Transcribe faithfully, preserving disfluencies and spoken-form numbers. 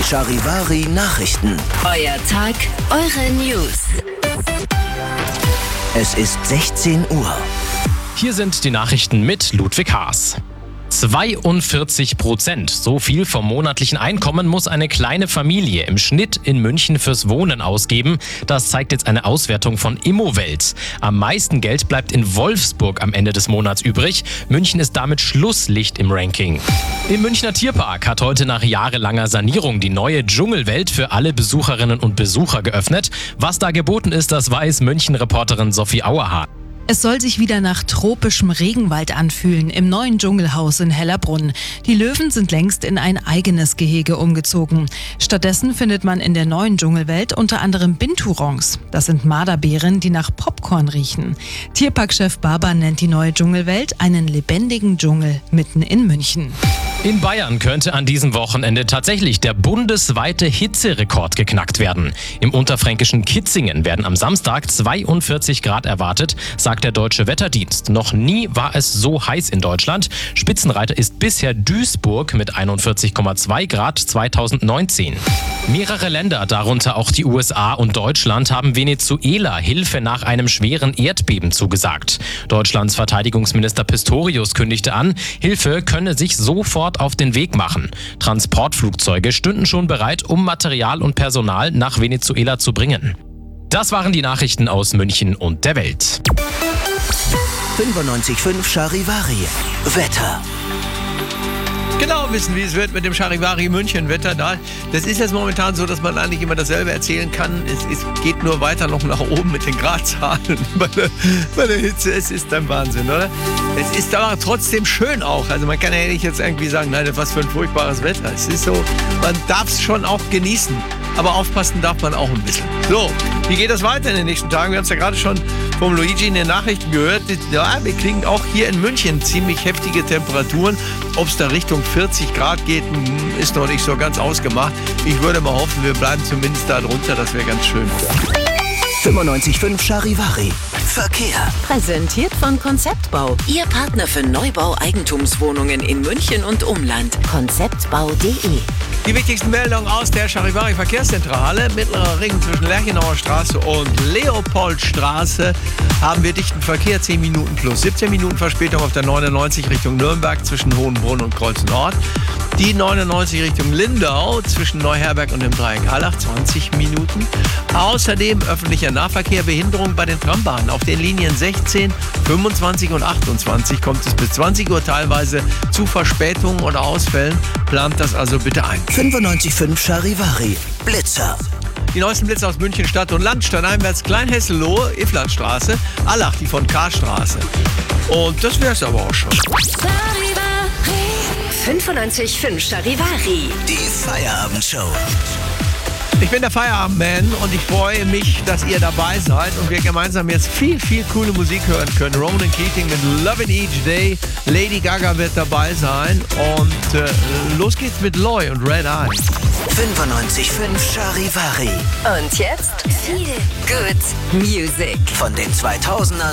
Die Charivari Nachrichten. Euer Tag, eure News. Es ist sechzehn Uhr. Hier sind die Nachrichten mit Ludwig Haas. zweiundvierzig Prozent. So viel vom monatlichen Einkommen muss eine kleine Familie im Schnitt in München fürs Wohnen ausgeben. Das zeigt jetzt eine Auswertung von Immowelt. Am meisten Geld bleibt in Wolfsburg am Ende des Monats übrig. München ist damit Schlusslicht im Ranking. Im Münchner Tierpark hat heute nach jahrelanger Sanierung die neue Dschungelwelt für alle Besucherinnen und Besucher geöffnet. Was da geboten ist, das weiß München-Reporterin Sophie Auerhahn. Es soll sich wieder nach tropischem Regenwald anfühlen im neuen Dschungelhaus in Hellerbrunn. Die Löwen sind längst in ein eigenes Gehege umgezogen. Stattdessen findet man in der neuen Dschungelwelt unter anderem Binturongs. Das sind Marderbären, die nach Popcorn riechen. Tierparkchef Barber nennt die neue Dschungelwelt einen lebendigen Dschungel mitten in München. In Bayern könnte an diesem Wochenende tatsächlich der bundesweite Hitzerekord geknackt werden. Im unterfränkischen Kitzingen werden am Samstag zweiundvierzig Grad erwartet, sagt der Deutsche Wetterdienst. Noch nie war es so heiß in Deutschland. Spitzenreiter ist bisher Duisburg mit einundvierzig Komma zwei Grad zweitausendneunzehn. Mehrere Länder, darunter auch die U S A und Deutschland, haben Venezuela Hilfe nach einem schweren Erdbeben zugesagt. Deutschlands Verteidigungsminister Pistorius kündigte an, Hilfe könne sich sofort auf den Weg machen. Transportflugzeuge stünden schon bereit, um Material und Personal nach Venezuela zu bringen. Das waren die Nachrichten aus München und der Welt. fünfundneunzig Komma fünf Charivari. Wetter. Genau wissen, wie es wird mit dem Charivari München Wetter da. Das ist jetzt momentan so, dass man eigentlich immer dasselbe erzählen kann. Es, es geht nur weiter noch nach oben mit den Gradzahlen bei der, bei der Hitze. Es ist ein Wahnsinn, oder? Es ist aber trotzdem schön auch. Also man kann ja nicht jetzt irgendwie sagen, nein, was für ein furchtbares Wetter. Es ist so, man darf es schon auch genießen. Aber aufpassen darf man auch ein bisschen. So, wie geht das weiter in den nächsten Tagen? Wir haben es ja gerade schon vom Luigi in den Nachrichten gehört. Ja, wir kriegen auch hier in München ziemlich heftige Temperaturen. Ob es da Richtung vierzig Grad geht, ist noch nicht so ganz ausgemacht. Ich würde mal hoffen, wir bleiben zumindest da drunter. Das wäre ganz schön. fünfundneunzig Komma fünf Charivari. Verkehr. Präsentiert von Konzeptbau. Ihr Partner für Neubau-Eigentumswohnungen in München und Umland. konzeptbau punkt de. Die wichtigsten Meldungen aus der Charivari Verkehrszentrale. Mittlerer Ring zwischen Lerchenauer Straße und Leopoldstraße haben wir dichten Verkehr, zehn Minuten plus. siebzehn Minuten Verspätung auf der neunundneunzig Richtung Nürnberg zwischen Hohenbrunn und Kreuz-Nord. Die neunundneunzig Richtung Lindau zwischen Neuherberg und dem Dreieck Hallach, zwanzig Minuten. Außerdem öffentlicher Nahverkehr, Behinderung bei den Trambahnen. Auf den Linien sechzehn, fünfundzwanzig und achtundzwanzig kommt es bis zwanzig Uhr teilweise zu Verspätungen oder Ausfällen. Plant das also bitte ein. fünfundneunzig Komma fünf Charivari. Blitzer. Die neuesten Blitze aus München Stadt und Land. Stadteinwärts Kleinhesselohe, Iflatstraße, Allach, die von K-Straße. Und das wär's aber auch schon. fünfundneunzig Komma fünf Charivari. Die Feierabendshow. Ich bin der Feierabendman und ich freue mich, dass ihr dabei seid und wir gemeinsam jetzt viel, viel coole Musik hören können. Ronan Keating mit Lovin' Each Day. Lady Gaga wird dabei sein und äh, los geht's mit Loy und Red Eye. fünfundneunzig Komma fünf Charivari. Und jetzt viel Good Music. Von den zweitausendern